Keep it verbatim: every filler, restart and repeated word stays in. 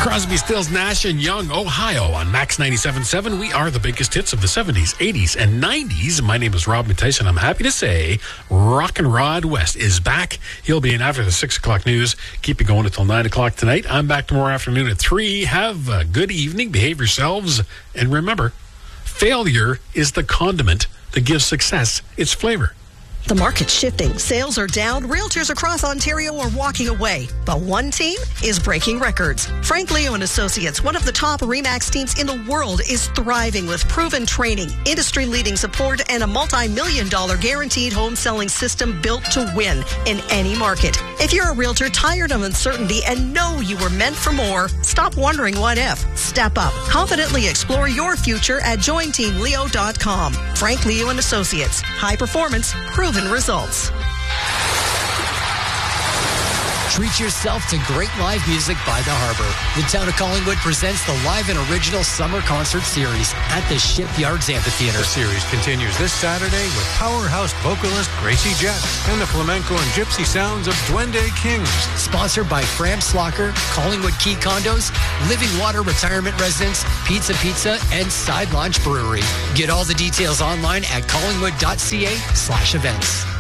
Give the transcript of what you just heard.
Crosby, Stills, Nash and Young, Ohio on Max ninety-seven point seven. We are the biggest hits of the seventies, eighties, and nineties. My name is Rob Tyson. I'm happy to say Rockin' Rod West is back. He'll be in after the six o'clock news. Keep it going until nine o'clock tonight. I'm back tomorrow afternoon at three. Have a good evening. Behave yourselves. And remember, failure is the condiment that gives success its flavor. The market's shifting. Sales are down. Realtors across Ontario are walking away. But one team is breaking records. Frank Leo and Associates, one of the top RE/MAX teams in the world, is thriving with proven training, industry-leading support, and a multi-million dollar guaranteed home selling system built to win in any market. If you're a realtor tired of uncertainty and know you were meant for more, stop wondering what if. Step up. Confidently explore your future at join team leo dot com. Frank Leo and Associates. High performance, proven results. Treat yourself to great live music by the Harbor. The town of Collingwood presents the live and original summer concert series at the Shipyards Amphitheater. The series continues this Saturday with powerhouse vocalist Gracie Jett and the flamenco and gypsy sounds of Duende Kings. Sponsored by Fram Slocker, Collingwood Key Condos, Living Water Retirement Residence, Pizza Pizza, and Side Launch Brewery. Get all the details online at collingwood dot c a slash events.